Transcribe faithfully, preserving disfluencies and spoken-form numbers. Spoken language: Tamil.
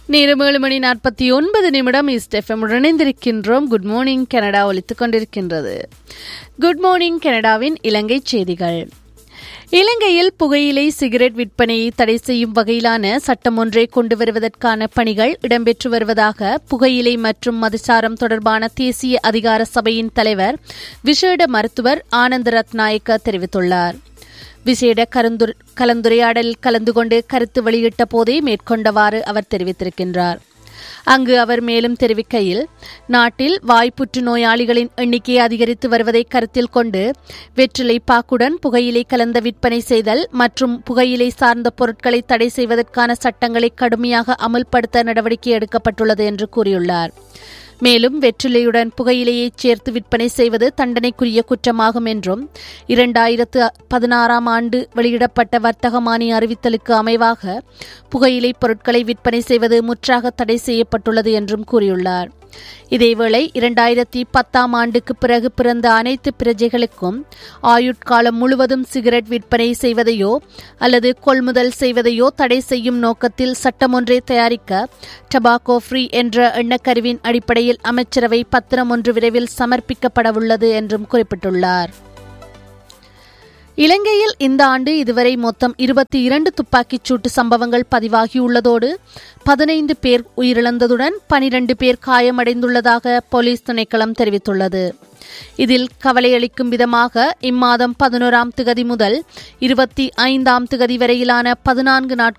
நேரம் ஏழு மணி நாற்பத்தி ஒன்பது நிமிடம் ஈஸ்ட் எஃப்எம் இணைந்திருக்கின்றோம். குட் மார்னிங் கனடா ஒலித்துக் கொண்டிருக்கின்றது. குட் மார்னிங் கனடாவின் இலங்கை செய்திகள். இலங்கையில் புகையிலை சிகரெட் விற்பனையை தடை செய்யும் வகையிலான சட்டம் ஒன்றை கொண்டு வருவதற்கான பணிகள் இடம்பெற்று வருவதாக புகையிலை மற்றும் மதுசாரம் தொடர்பான தேசிய அதிகார சபையின் தலைவர் விசேட மருத்துவர் ஆனந்த ரத்நாயக்க தெரிவித்துள்ளார். விசேட கலந்துரையாடலில் கலந்து கொண்டு கருத்து வெளியிட்ட போதே மேற்கொண்டவாறு அவர் தெரிவித்திருக்கின்றார். அங்கு அவர் மேலும் தெரிவிக்கையில், நாட்டில் வாய்ப்புற்று நோயாளிகளின் எண்ணிக்கை அதிகரித்து வருவதை கருத்தில் கொண்டு வெற்றிலை பாக்குடன் புகையிலை கலந்த விற்பனை செய்தல் மற்றும் புகையிலை சார்ந்த பொருட்களை தடை செய்வதற்கான சட்டங்களை கடுமையாக அமல்படுத்த நடவடிக்கை எடுக்கப்பட்டுள்ளது என்று கூறியுள்ளார். மேலும் வெற்றிலையுடன் புகையிலையை சேர்த்து விற்பனை செய்வது தண்டனைக்குரிய குற்றமாகும் என்றும் இரண்டாயிரத்து பதினாறாம் ஆண்டு வெளியிடப்பட்ட வர்த்தகமானி அறிவித்தலுக்கு அமைவாக புகையிலை பொருட்களை விற்பனை செய்வது முற்றாக தடை செய்யப்பட்டுள்ளது என்றும் கூறியுள்ளார். இதேவேளை இரண்டாயிரத்தி பத்தாம் ஆண்டுக்கு பிறகு பிறந்த அனைத்து பிரஜைகளுக்கும் ஆயுட்காலம் முழுவதும் சிகரெட் விற்பனை செய்வதையோ அல்லது கொள்முதல் செய்வதையோ தடை செய்யும் நோக்கத்தில் சட்டம் ஒன்றை தயாரிக்க டபாக்கோ ஃப்ரீ என்ற எண்ணக்கருவின் அடிப்படையில் அமைச்சரவை பத்திரம் ஒன்று விரைவில் சமர்ப்பிக்கப்படவுள்ளது என்றும் குறிப்பிட்டுள்ளார். இலங்கையில் இந்த ஆண்டு இதுவரை மொத்தம் இருபத்தி இரண்டு துப்பாக்கிச் சூட்டு சம்பவங்கள் பதிவாகியுள்ளதோடு பதினைந்து பேர் உயிரிழந்ததுடன் பனிரண்டு பேர் காயமடைந்துள்ளதாக போலீஸ் திணைக்களம் தெரிவித்துள்ளது. இதில் கவலையளிக்கும் விதமாக இம்மாதம் பதினோராம் திகதி முதல் இருபத்தி ஐந்தாம் திகதி வரையிலான பதினான்கு நாட்கள்